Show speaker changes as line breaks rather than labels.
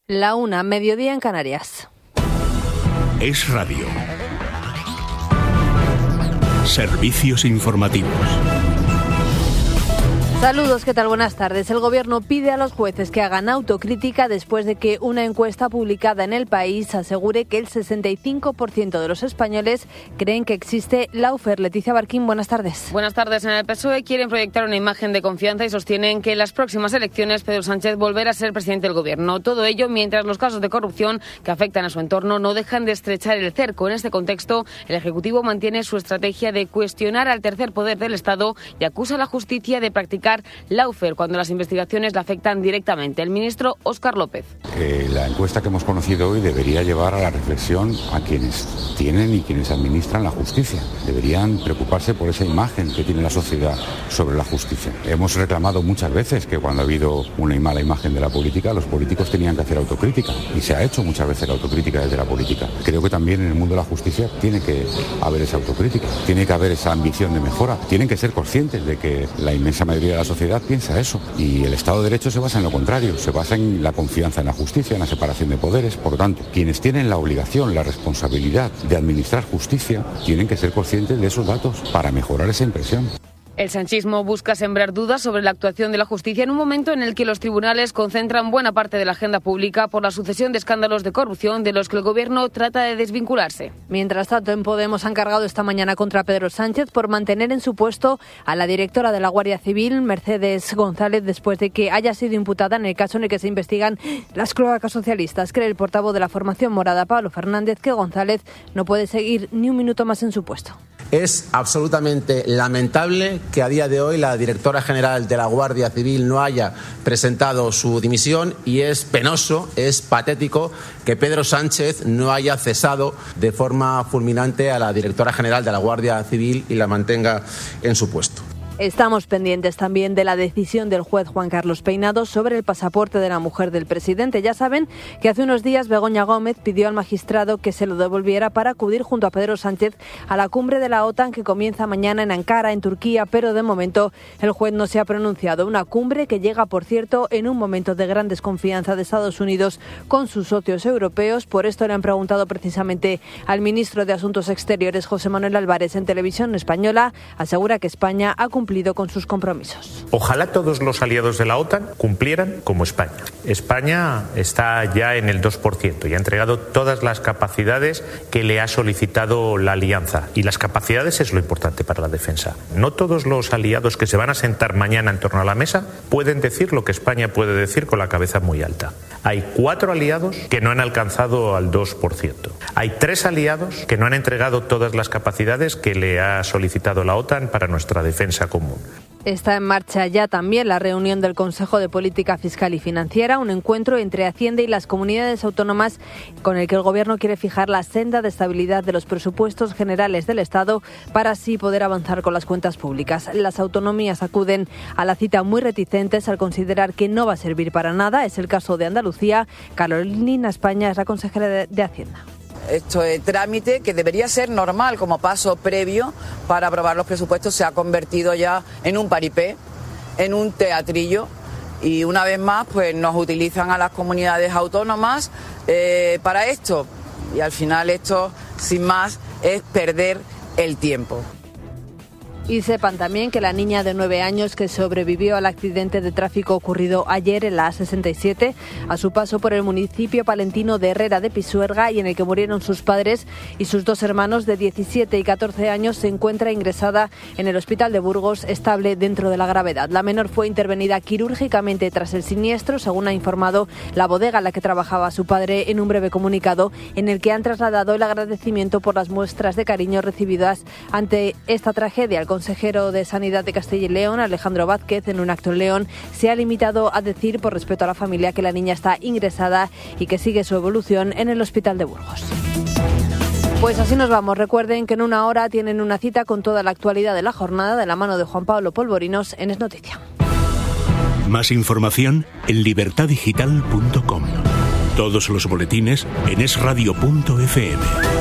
1:00, mediodía en Canarias.
Es Radio. Servicios informativos.
Saludos, ¿qué tal? Buenas tardes. El Gobierno pide a los jueces que hagan autocrítica después de que una encuesta publicada en El País asegure que el 65% de los españoles creen que existe lawfare. Leticia Barquín, buenas tardes.
Buenas tardes. En el PSOE quieren proyectar una imagen de confianza y sostienen que en las próximas elecciones Pedro Sánchez volverá a ser presidente del Gobierno. Todo ello mientras los casos de corrupción que afectan a su entorno no dejan de estrechar el cerco. En este contexto, el Ejecutivo mantiene su estrategia de cuestionar al tercer poder del Estado y acusa a la justicia de practicar lawfare cuando las investigaciones la afectan directamente. El ministro Óscar López.
La encuesta que hemos conocido hoy debería llevar a la reflexión a quienes tienen y quienes administran la justicia. Deberían preocuparse por esa imagen que tiene la sociedad sobre la justicia. Hemos reclamado muchas veces que cuando ha habido una mala imagen de la política, los políticos tenían que hacer autocrítica. Y se ha hecho muchas veces la autocrítica desde la política. Creo que también en el mundo de la justicia tiene que haber esa autocrítica. Tiene que haber esa ambición de mejora. Tienen que ser conscientes de que la inmensa mayoría de la sociedad piensa eso. Y el Estado de Derecho se basa en lo contrario. Se basa en la confianza en la justicia, en la separación de poderes. Por lo tanto, quienes tienen la obligación, la responsabilidad de administrar justicia, tienen que ser conscientes de esos datos para mejorar esa impresión.
El sanchismo busca sembrar dudas sobre la actuación de la justicia en un momento en el que los tribunales concentran buena parte de la agenda pública por la sucesión de escándalos de corrupción de los que el Gobierno trata de desvincularse.
Mientras tanto, en Podemos han cargado esta mañana contra Pedro Sánchez por mantener en su puesto a la directora de la Guardia Civil, Mercedes González, después de que haya sido imputada en el caso en el que se investigan las cloacas socialistas. Cree el portavoz de la formación morada, Pablo Fernández, que González no puede seguir ni un minuto más en su puesto.
Es absolutamente lamentable que a día de hoy la directora general de la Guardia Civil no haya presentado su dimisión y es penoso, es patético que Pedro Sánchez no haya cesado de forma fulminante a la directora general de la Guardia Civil y la mantenga en su puesto.
Estamos pendientes también de la decisión del juez Juan Carlos Peinado sobre el pasaporte de la mujer del presidente. Ya saben que hace unos días Begoña Gómez pidió al magistrado que se lo devolviera para acudir junto a Pedro Sánchez a la cumbre de la OTAN que comienza mañana en Ankara, en Turquía, pero de momento el juez no se ha pronunciado. Una cumbre que llega, por cierto, en un momento de gran desconfianza de Estados Unidos con sus socios europeos. Por esto le han preguntado precisamente al ministro de Asuntos Exteriores, José Manuel Álvarez, en Televisión Española. Asegura que España ha cumplido con sus compromisos.
Ojalá todos los aliados de la OTAN cumplieran como España. España está ya en el 2% y ha entregado todas las capacidades que le ha solicitado la alianza. Y las capacidades es lo importante para la defensa. No todos los aliados que se van a sentar mañana en torno a la mesa pueden decir lo que España puede decir con la cabeza muy alta. Hay 4 aliados que no han alcanzado al 2%. Hay 3 aliados que no han entregado todas las capacidades que le ha solicitado la OTAN para nuestra defensa común.
Está en marcha ya también la reunión del Consejo de Política Fiscal y Financiera, un encuentro entre Hacienda y las comunidades autónomas con el que el Gobierno quiere fijar la senda de estabilidad de los presupuestos generales del Estado para así poder avanzar con las cuentas públicas. Las autonomías acuden a la cita muy reticentes al considerar que no va a servir para nada. Es el caso de Andalucía. Carolina España es la consejera de Hacienda.
Esto es trámite que debería ser normal como paso previo para aprobar los presupuestos. Se ha convertido ya en un paripé, en un teatrillo y una vez más pues nos utilizan a las comunidades autónomas para esto y al final esto sin más es perder el tiempo.
Y sepan también que la niña de 9 años que sobrevivió al accidente de tráfico ocurrido ayer en la A67, a su paso por el municipio palentino de Herrera de Pisuerga y en el que murieron sus padres y sus 2 hermanos de 17 y 14 años, se encuentra ingresada en el hospital de Burgos, estable dentro de la gravedad. La menor fue intervenida quirúrgicamente tras el siniestro, según ha informado la bodega en la que trabajaba su padre en un breve comunicado en el que han trasladado el agradecimiento por las muestras de cariño recibidas ante esta tragedia. El consejero de Sanidad de Castilla y León, Alejandro Vázquez, en un acto en León, se ha limitado a decir, por respeto a la familia, que la niña está ingresada y que sigue su evolución en el hospital de Burgos. Pues así nos vamos. Recuerden que en una hora tienen una cita con toda la actualidad de la jornada de la mano de Juan Pablo Polvorinos en Es Noticia.
Más información en libertadigital.com. Todos los boletines en esradio.fm.